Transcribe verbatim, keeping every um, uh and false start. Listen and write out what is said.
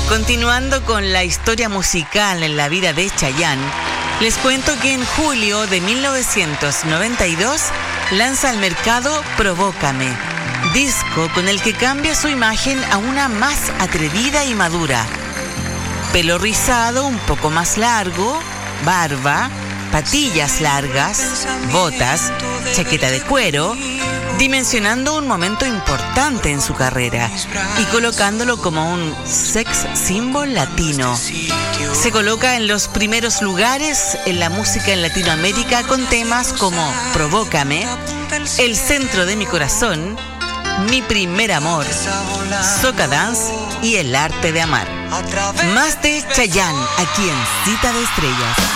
Continuando con la historia musical en la vida de Chayanne, les cuento que en julio de mil novecientos noventa y dos lanza al mercado Provócame, disco con el que cambia su imagen a una más atrevida y madura. Pelo rizado un poco más largo, barba, patillas largas, botas, chaqueta de cuero, dimensionando un momento importante en su carrera y colocándolo como un sex symbol latino. Se coloca en los primeros lugares en la música en Latinoamérica con temas como Provócame, El centro de mi corazón, Mi primer amor, Soca Dance y El arte de amar. Más de Chayanne aquí en Cita de Estrellas.